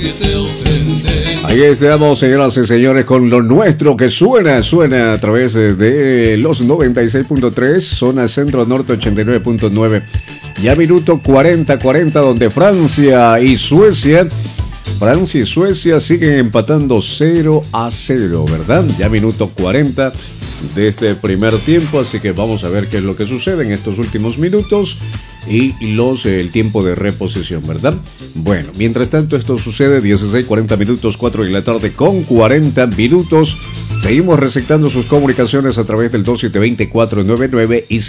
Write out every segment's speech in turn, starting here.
Ahí estamos, señoras y señores, con lo nuestro que suena a través de los 96.3, zona centro norte 89.9. Ya minuto 40, donde Francia y Suecia siguen empatando 0-0, ¿verdad? Ya minuto 40 de este primer tiempo, así que vamos a ver qué es lo que sucede en estos últimos minutos y el tiempo de reposición, ¿verdad? Bueno, mientras tanto esto sucede, 16:40 minutos, 4 de la tarde con 40 minutos. Seguimos receptando sus comunicaciones a través del 272499 y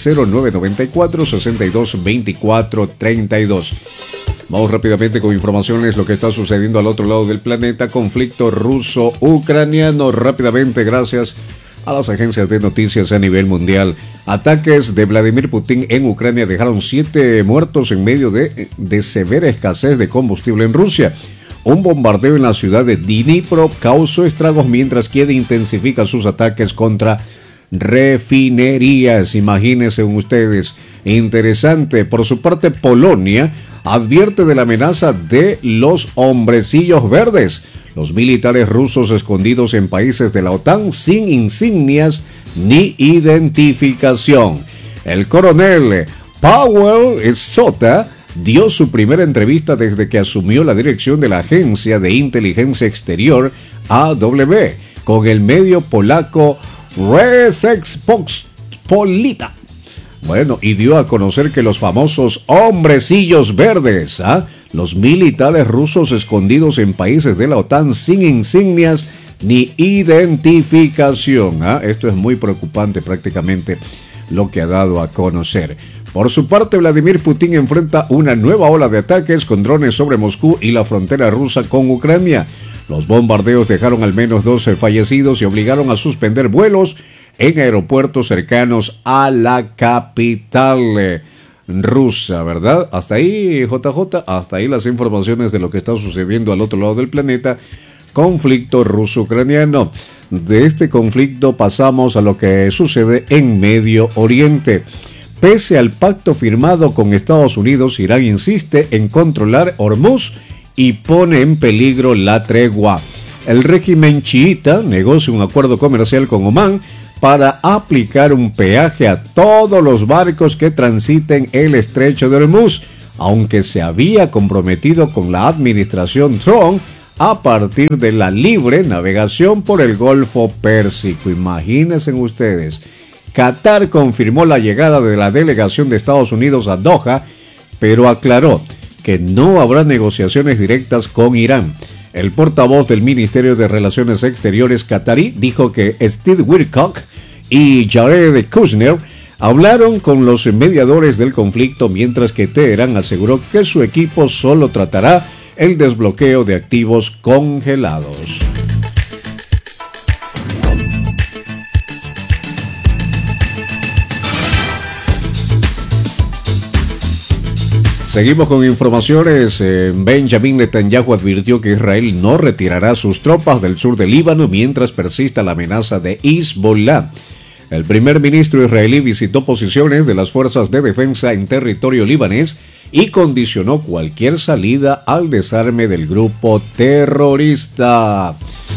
0994-622432. Vamos rápidamente con informaciones, lo que está sucediendo al otro lado del planeta. Conflicto ruso-ucraniano, rápidamente, gracias a las agencias de noticias a nivel mundial. Ataques de Vladimir Putin en Ucrania dejaron 7 muertos en medio de severa escasez de combustible en Rusia. Un bombardeo en la ciudad de Dnipro causó estragos mientras Kiev intensifica sus ataques contra refinerías. Imagínense ustedes, interesante. Por su parte, Polonia advierte de la amenaza de los hombrecillos verdes, los militares rusos escondidos en países de la OTAN sin insignias ni identificación. El coronel Paweł Szota dio su primera entrevista desde que asumió la dirección de la Agencia de Inteligencia Exterior, AW, con el medio polaco Rzeczpospolita. Bueno, y dio a conocer que los famosos hombrecillos verdes, los militares rusos escondidos en países de la OTAN sin insignias ni identificación. Esto es muy preocupante, prácticamente lo que ha dado a conocer. Por su parte, Vladimir Putin enfrenta una nueva ola de ataques con drones sobre Moscú y la frontera rusa con Ucrania. Los bombardeos dejaron al menos 12 fallecidos y obligaron a suspender vuelos en aeropuertos cercanos a la capital rusa, ¿verdad? Hasta ahí, JJ, hasta ahí las informaciones de lo que está sucediendo al otro lado del planeta. Conflicto ruso-ucraniano. De este conflicto pasamos a lo que sucede en Medio Oriente. Pese al pacto firmado con Estados Unidos, Irán insiste en controlar Hormuz y pone en peligro la tregua. El régimen chiita negocia un acuerdo comercial con Omán para aplicar un peaje a todos los barcos que transiten el estrecho de Hormuz, aunque se había comprometido con la administración Trump a partir de la libre navegación por el Golfo Pérsico. Imagínense ustedes. Qatar confirmó la llegada de la delegación de Estados Unidos a Doha, pero aclaró que no habrá negociaciones directas con Irán. El portavoz del Ministerio de Relaciones Exteriores qatarí dijo que Steve Witkoff y Jared Kushner hablaron con los mediadores del conflicto, mientras que Teherán aseguró que su equipo solo tratará el desbloqueo de activos congelados. Seguimos con informaciones. Benjamin Netanyahu advirtió que Israel no retirará sus tropas del sur del Líbano mientras persista la amenaza de Hezbollah. El primer ministro israelí visitó posiciones de las fuerzas de defensa en territorio libanés y condicionó cualquier salida al desarme del grupo terrorista.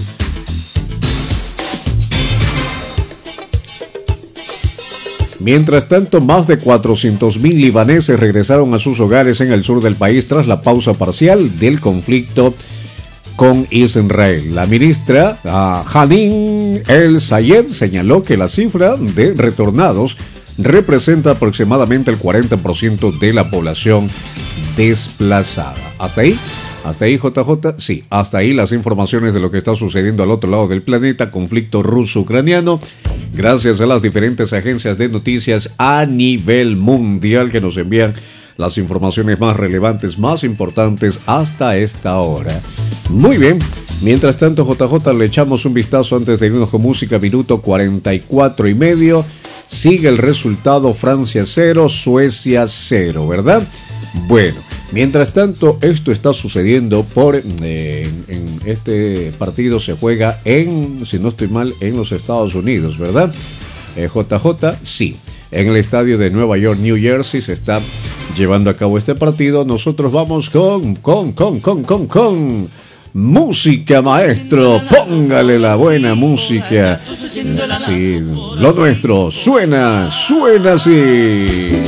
Mientras tanto, más de 400,000 libaneses regresaron a sus hogares en el sur del país tras la pausa parcial del conflicto con Israel. La ministra Hanin El-Sayed señaló que la cifra de retornados representa aproximadamente el 40% de la población desplazada. ¿Hasta ahí? ¿Hasta ahí, JJ? Sí, hasta ahí las informaciones de lo que está sucediendo al otro lado del planeta, conflicto ruso-ucraniano, gracias a las diferentes agencias de noticias a nivel mundial que nos envían las informaciones más relevantes, más importantes hasta esta hora. Muy bien, mientras tanto, JJ, le echamos un vistazo antes de irnos con música, minuto 44:30. Sigue el resultado: Francia 0, Suecia 0, ¿verdad? Bueno, mientras tanto, esto está sucediendo en este partido se juega si no estoy mal, en los Estados Unidos, ¿verdad? JJ, sí. En el estadio de Nueva York, New Jersey, se está llevando a cabo este partido. Nosotros vamos con Música, maestro, póngale la buena música. Sí, lo nuestro suena así.